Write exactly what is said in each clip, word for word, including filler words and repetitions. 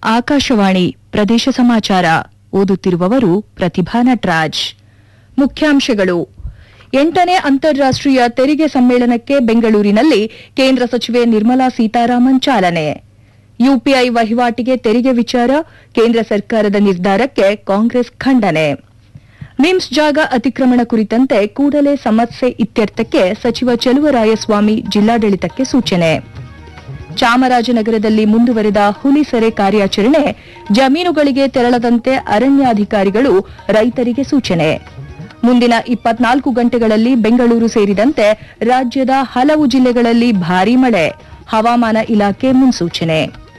ಆಕಾಶವಾಣಿ ಪ್ರದೇಶ ಸಮಾಚಾರ ಓದುತ್ತಿರುವವರು ಪ್ರತಿಭಾ ನಟರಾಜ್. ಮುಖ್ಯಾಂಶಗಳು. ಎಂಟನೇ ಅಂತಾರಾಷ್ಟೀಯ ತೆರಿಗೆ ಸಮ್ಮೇಳನಕ್ಕೆ ಬೆಂಗಳೂರಿನಲ್ಲಿ ಕೇಂದ್ರ ಸಚಿವೆ ನಿರ್ಮಲಾ ಸೀತಾರಾಮನ್ ಚಾಲನೆ. ಯುಪಿಐ ವಹಿವಾಟಿಗೆ ತೆರಿಗೆ ವಿಚಾರ, ಕೇಂದ್ರ ಸರ್ಕಾರದ ನಿರ್ಧಾರಕ್ಕೆ ಕಾಂಗ್ರೆಸ್ ಖಂಡನೆ. ಮಿಮ್ಸ್ ಜಾಗ ಅತಿಕ್ರಮಣ ಕುರಿತಂತೆ ಕೂಡಲೇ ಸಮಸ್ಯೆ ಇತ್ಯರ್ಥಕ್ಕೆ ಸಚಿವ ಚಲುವರಾಯಸ್ವಾಮಿ ಜಿಲ್ಲಾಡಳಿತಕ್ಕೆ ಸೂಚನೆ. ಚಾಮರಾಜನಗರದಲ್ಲಿ ಮುಂದುವರೆದ ಹುಲಿ ಸೆರೆ ಕಾರ್ಯಾಚರಣೆ, ಜಮೀನುಗಳಿಗೆ ತೆರಳದಂತೆ ಅರಣ್ಯಾಧಿಕಾರಿಗಳು ರೈತರಿಗೆ ಸೂಚನೆ. ಮುಂದಿನ ಇಪ್ಪತ್ನಾಲ್ಕು ಗಂಟೆಗಳಲ್ಲಿ ಬೆಂಗಳೂರು ಸೇರಿದಂತೆ ರಾಜ್ಯದ ಹಲವು ಜಿಲ್ಲೆಗಳಲ್ಲಿ ಭಾರೀ ಮಳೆ, ಹವಾಮಾನ ಇಲಾಖೆ ಮುನ್ಸೂಚನೆ.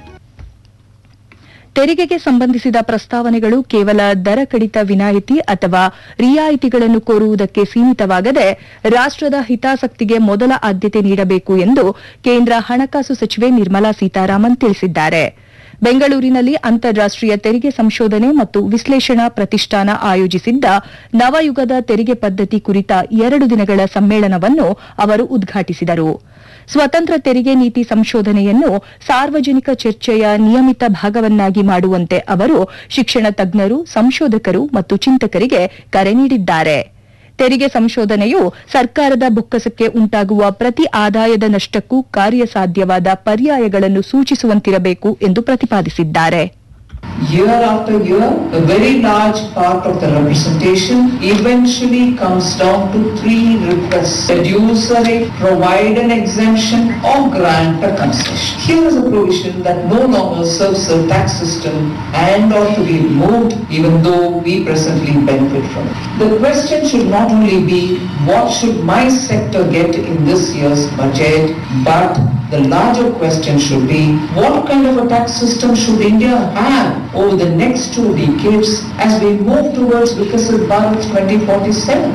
ತೆರಿಗೆಗೆ ಸಂಬಂಧಿಸಿದ ಪ್ರಸ್ತಾವನೆಗಳು ಕೇವಲ ದರ ಕಡಿತ ವಿನಾಯಿತಿ ಅಥವಾ ರಿಯಾಯಿತಿಗಳನ್ನು ಕೋರುವುದಕ್ಕೆ ಸೀಮಿತವಾಗದೆ ರಾಷ್ಟದ ಹಿತಾಸಕ್ತಿಗೆ ಮೊದಲ ಆದ್ಯತೆ ನೀಡಬೇಕು ಎಂದು ಕೇಂದ್ರ ಹಣಕಾಸು ಸಚಿವೆ ನಿರ್ಮಲಾ ಸೀತಾರಾಮನ್ ತಿಳಿಸಿದ್ದಾರೆ. ಬೆಂಗಳೂರಿನಲ್ಲಿ ಅಂತಾರಾಷ್ಟೀಯ ತೆರಿಗೆ ಸಂಶೋಧನೆ ಮತ್ತು ವಿಶ್ಲೇಷಣಾ ಪ್ರತಿಷ್ಠಾನ ಆಯೋಜಿಸಿದ್ದ ನವಯುಗದ ತೆರಿಗೆ ಪದ್ಧತಿ ಕುರಿತ ಎರಡು ದಿನಗಳ ಸಮ್ಮೇಳನವನ್ನು ಅವರು ಉದ್ಘಾಟಿಸಿದರು. ಸ್ವತಂತ್ರ ತೆರಿಗೆ ನೀತಿ ಸಂಶೋಧನೆಯನ್ನು ಸಾರ್ವಜನಿಕ ಚರ್ಚೆಯ ನಿಯಮಿತ ಭಾಗವನ್ನಾಗಿ ಮಾಡುವಂತೆ ಅವರು ಶಿಕ್ಷಣ ತಜ್ಞರು, ಸಂಶೋಧಕರು ಮತ್ತು ಚಿಂತಕರಿಗೆ ಕರೆ ನೀಡಿದ್ದಾರೆ. ತೆರಿಗೆ ಸಂಶೋಧನೆಯು ಸರ್ಕಾರದ ಬೊಕ್ಕಸಕ್ಕೆ ಉಂಟಾಗುವ ಪ್ರತಿ ಆದಾಯದ ನಷ್ಟಕ್ಕೂ ಕಾರ್ಯಸಾಧ್ಯವಾದ ಪರ್ಯಾಯಗಳನ್ನು ಸೂಚಿಸುವಂತಿರಬೇಕು ಎಂದು ಪ್ರತಿಪಾದಿಸಿದ್ದಾರೆ. Year after year, a very large part of the representation eventually comes down to three requests: reduce the rate, provide an exemption, or grant a concession. Here is a provision that no longer serves the tax system and ought to be removed, even though we presently benefit from it. The question should not only be what should my sector get in this year's budget, but the larger question should be what kind of a tax system should India have over the next two decades as we move towards Viksit Bharat twenty forty-seven.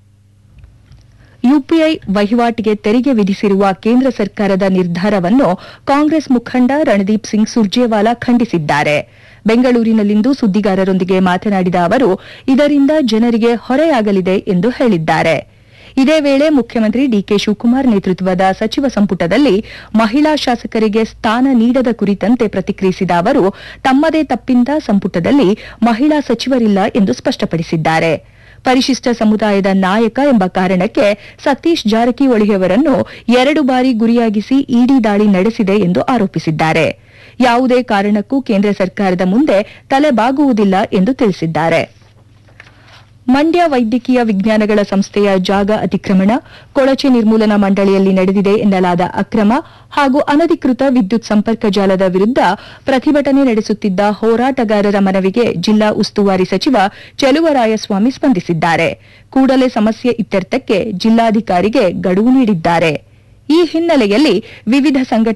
UPI ವಹಿವಾಟಿಗೆ ತೆರಿಗೆ ವಿಧಿಸಿರುವ ಕೇಂದ್ರ ಸರ್ಕಾರದ ನಿರ್ಧಾರವನ್ನು ಕಾಂಗ್ರೆಸ್ ಮುಖಂಡ ರಣದೀಪ್ ಸಿಂಗ್ ಸುರ್ಜೇವಾಲಾ ಖಂಡಿಸಿದ್ದಾರೆ. ಬೆಂಗಳೂರಿನಲ್ಲಿಂದು ಸುದ್ದಿಗಾರರೊಂದಿಗೆ ಮಾತನಾಡಿದ ಅವರು, ಇದರಿಂದ ಜನರಿಗೆ ಹೊರೆಯಾಗಲಿದೆ ಎಂದು ಹೇಳಿದ್ದಾರೆ. ಇದೇ ವೇಳೆ ಮುಖ್ಯಮಂತ್ರಿ ಡಿಕೆ ಶಿವಕುಮಾರ್ ನೇತೃತ್ವದ ಸಚಿವ ಸಂಪುಟದಲ್ಲಿ ಮಹಿಳಾ ಶಾಸಕರಿಗೆ ಸ್ಥಾನ ನೀಡದ ಕುರಿತಂತೆ ಪ್ರತಿಕ್ರಿಯಿಸಿದ ಅವರು, ತಮ್ಮದೇ ತಪ್ಪಿಂದ ಸಂಪುಟದಲ್ಲಿ ಮಹಿಳಾ ಸಚಿವರಿಲ್ಲ ಎಂದು ಸ್ಪಷ್ಟಪಡಿಸಿದ್ದಾರೆ. ಪರಿಶಿಷ್ಟ ಸಮುದಾಯದ ನಾಯಕ ಎಂಬ ಕಾರಣಕ್ಕೆ ಸತೀಶ್ ಜಾರಕಿಹೊಳಿಯವರನ್ನು ಎರಡು ಬಾರಿ ಗುರಿಯಾಗಿಸಿ ಇಡಿ ದಾಳಿ ನಡೆಸಿದೆ ಎಂದು ಆರೋಪಿಸಿದ್ದಾರೆ. ಯಾವುದೇ ಕಾರಣಕ್ಕೂ ಕೇಂದ್ರ ಸರ್ಕಾರದ ಮುಂದೆ ತಲೆಬಾಗುವುದಿಲ್ಲ ಎಂದು ತಿಳಿಸಿದ್ದಾರೆ. ಮಂಡ್ಯ ವೈದ್ಯಕೀಯ ವಿಜ್ಞಾನಗಳ ಸಂಸ್ಥೆಯ ಜಾಗ ಅತಿಕ್ರಮಣ, ಕೊಳಚೆ ನಿರ್ಮೂಲನಾ ಮಂಡಳಿಯಲ್ಲಿ ನಡೆದಿದೆ ಎನ್ನಲಾದ ಅಕ್ರಮ ಹಾಗೂ ಅನಧಿಕೃತ ವಿದ್ಯುತ್ ಸಂಪರ್ಕ ಜಾಲದ ವಿರುದ್ಧ ಪ್ರತಿಭಟನೆ ನಡೆಸುತ್ತಿದ್ದ ಹೋರಾಟಗಾರರ ಮನವಿಗೆ ಜಿಲ್ಲಾ ಉಸ್ತುವಾರಿ ಸಚಿವ ಚಲುವರಾಯಸ್ವಾಮಿ ಸ್ಪಂದಿಸಿದ್ದಾರೆ. ಕೂಡಲೇ ಸಮಸ್ಯೆ ಇತ್ಯರ್ಥಕ್ಕೆ ಜಿಲ್ಲಾಧಿಕಾರಿಗೆ ಗಡುವು ನೀಡಿದ್ದಾರೆ. ಈ ಹಿನ್ನೆಲೆಯಲ್ಲಿ ವಿವಿಧ ಸಂಘಟನೆ